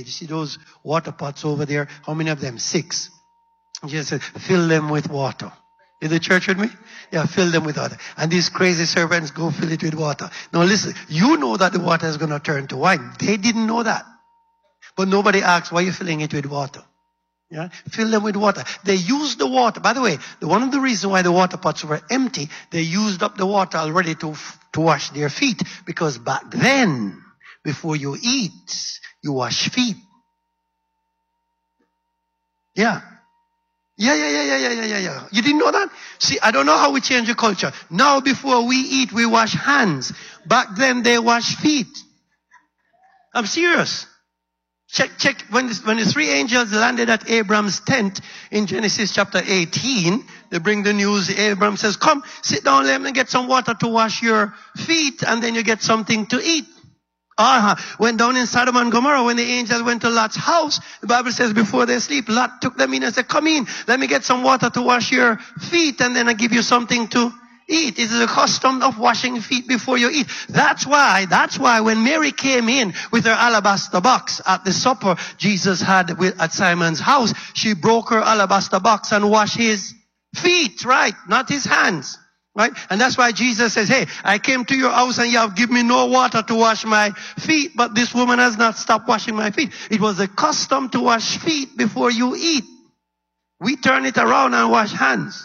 You see those water pots over there? How many of them? 6. Jesus said, fill them with water. In the church with me? Yeah, fill them with water. And these crazy servants go fill it with water. Now listen, you know that the water is going to turn to wine. They didn't know that. But nobody asked, why are you filling it with water? Yeah, fill them with water. They used the water. By the way, one of the reasons why the water pots were empty, they used up the water already to wash their feet. Because back then, before you eat, you wash feet. Yeah. Yeah. You didn't know that? See, I don't know how we change the culture. Now, before we eat, we wash hands. Back then, they wash feet. I'm serious. Check. When the 3 angels landed at Abraham's tent in Genesis chapter 18, they bring the news. Abraham says, come, sit down, let me get some water to wash your feet, and then you get something to eat. Went down in Sodom and Gomorrah when the angels went to Lot's house. The Bible says before they sleep, Lot took them in and said, come in, let me get some water to wash your feet, and then I give you something to eat. It is a custom of washing feet before you eat. That's why when Mary came in with her alabaster box at the supper Jesus had at Simon's house, she broke her alabaster box and washed his feet, right? Not his hands, right? And that's why Jesus says, hey, I came to your house and you have given me no water to wash my feet, but this woman has not stopped washing my feet. It was a custom to wash feet before you eat. We turn it around and wash hands.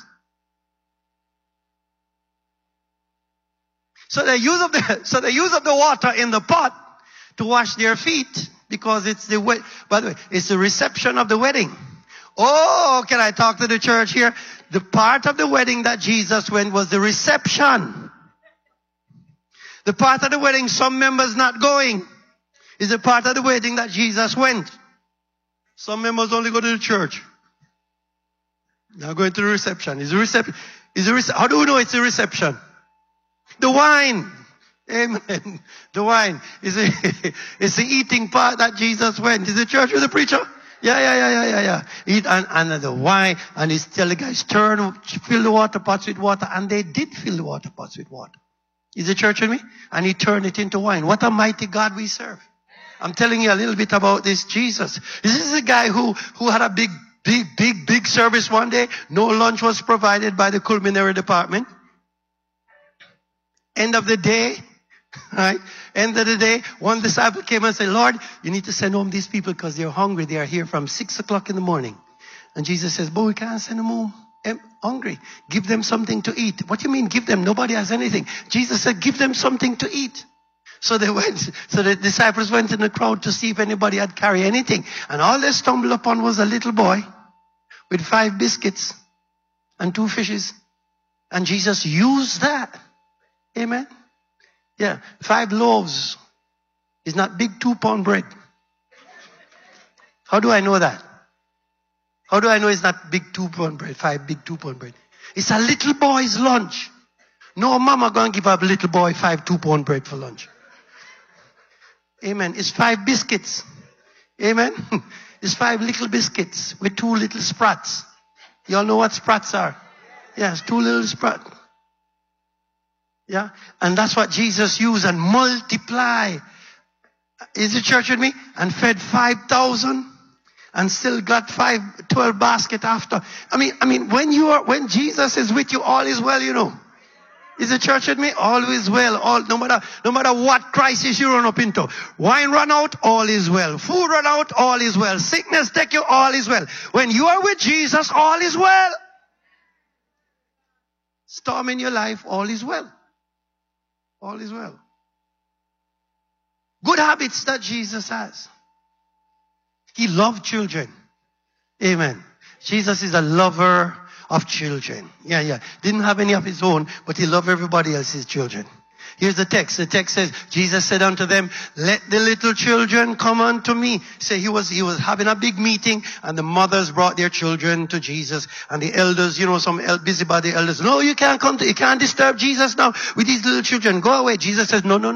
So they use up the water in the pot to wash their feet because it's by the way, it's the reception of the wedding. Oh, can I talk to the church here? The part of the wedding that Jesus went was the reception. The part of the wedding some members not going is the part of the wedding that Jesus went. Some members only go to the church. Now going to the reception. How do we know it's a reception? The wine. Amen. The wine is it's the eating part that Jesus went. Is the church with the preacher? Yeah. Eat and the wine, and he's telling the guys, fill the water pots with water, and they did fill the water pots with water. Is the church with me? And he turned it into wine. What a mighty God we serve. I'm telling you a little bit about this Jesus. This is a guy who had a big service one day. No lunch was provided by the culinary department. End of the day, right? End of the day, one disciple came and said, Lord, you need to send home these people because they're hungry. They are here from 6 o'clock in the morning. And Jesus says, but we can't send them home hungry. Give them something to eat. What do you mean give them? Nobody has anything. Jesus said, give them something to eat. So they went. So the disciples went in the crowd to see if anybody had carried anything. And all they stumbled upon was a little boy with 5 biscuits and 2 fishes. And Jesus used that. Amen. Yeah. 5 loaves is not big 2-pound bread. How do I know that? How do I know it's not big 2-pound bread? 5 big 2-pound bread. It's a little boy's lunch. No mama gonna give up a little boy 5 2-pound bread for lunch. Amen. It's 5 biscuits. Amen. It's 5 little biscuits with 2 little sprats. You all know what sprats are? Yes, 2 little sprats. Yeah. And that's what Jesus used and multiply. Is the church with me? And fed 5,000 and still got 12 basket after. I mean, when Jesus is with you, all is well, you know. Is the church with me? All is well. No matter what crisis you run up into. Wine run out, all is well. Food run out, all is well. Sickness take you, all is well. When you are with Jesus, all is well. Storm in your life, all is well. All is well. Good habits that Jesus has. He loved children. Amen. Jesus is a lover of children. Yeah. Didn't have any of his own, but he loved everybody else's children. Here's the text. The text says, Jesus said unto them, let the little children come unto me. Say he was having a big meeting, and the mothers brought their children to Jesus, and the elders, some busybody elders, no, you can't disturb Jesus now with these little children. Go away. Jesus says, no.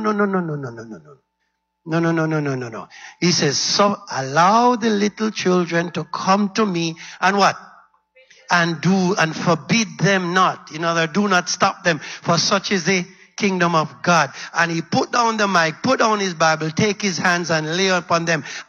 No. He says, so allow the little children to come to me and what? And forbid them not. In other words, do not stop them, for such is the kingdom of God. And he put down the mic, put down his Bible, take his hands and lay upon them.